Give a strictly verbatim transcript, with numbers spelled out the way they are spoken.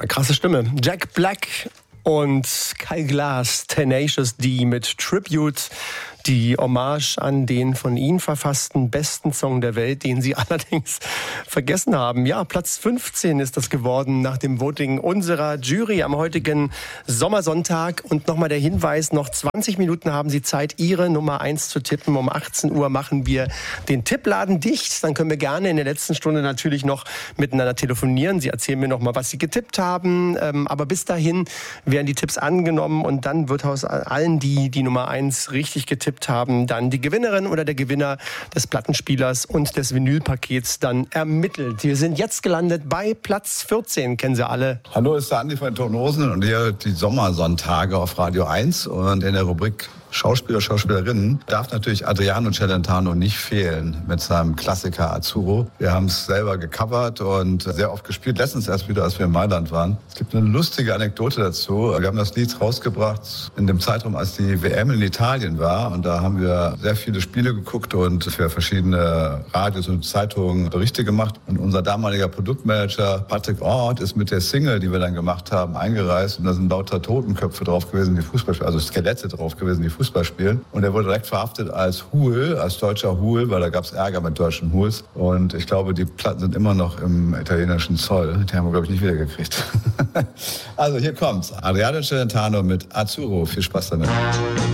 Krasse Stimme. Jack Black und Kyle Glass, Tenacious D mit Tribute. Die Hommage an den von ihnen verfassten besten Song der Welt, den sie allerdings vergessen haben. Ja, Platz fünfzehn ist das geworden nach dem Voting unserer Jury am heutigen Sommersonntag. Und nochmal der Hinweis, noch zwanzig Minuten haben Sie Zeit, Ihre Nummer eins zu tippen. Um achtzehn Uhr machen wir den Tippladen dicht. Dann können wir gerne in der letzten Stunde natürlich noch miteinander telefonieren. Sie erzählen mir nochmal, was Sie getippt haben. Aber bis dahin werden die Tipps angenommen und dann wird aus allen, die die Nummer eins richtig getippt haben, dann die Gewinnerin oder der Gewinner des Plattenspielers und des Vinylpakets dann ermittelt. Wir sind jetzt gelandet bei Platz vierzehn, kennen Sie alle. Hallo, ist der Andi von Tonosen und hier die Sommersonntage auf Radio eins und in der Rubrik Schauspieler, Schauspielerinnen darf natürlich Adriano Celentano nicht fehlen mit seinem Klassiker Azzurro. Wir haben es selber gecovert und sehr oft gespielt. Letztens erst wieder, als wir in Mailand waren. Es gibt eine lustige Anekdote dazu. Wir haben das Lied rausgebracht in dem Zeitraum, als die W M in Italien war. Und da haben wir sehr viele Spiele geguckt und für verschiedene Radios und Zeitungen Berichte gemacht. Und unser damaliger Produktmanager Patrick Ort ist mit der Single, die wir dann gemacht haben, eingereist. Und da sind lauter Totenköpfe drauf gewesen, die Fußball spielen, also Skelette drauf gewesen, die Fußball spielen. Und er wurde direkt verhaftet als Hul, als deutscher Hul, weil da gab es Ärger mit deutschen Huls. Und ich glaube, die Platten sind immer noch im italienischen Zoll. Die haben wir, glaube ich, nicht wiedergekriegt. Also hier kommt's. Adriano Celentano mit Azzurro. Viel Spaß damit.